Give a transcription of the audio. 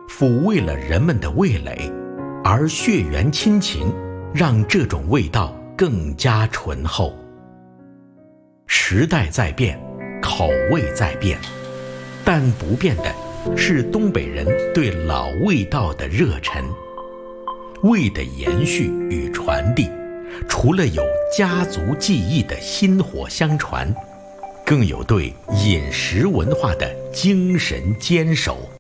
抚慰了人们的味蕾，而血缘亲情让这种味道更加醇厚。时代在变，口味在变，但不变的是东北人对老味道的热忱。味的延续与传递，除了有家族记忆的薪火相传，更有对饮食文化的精神坚守。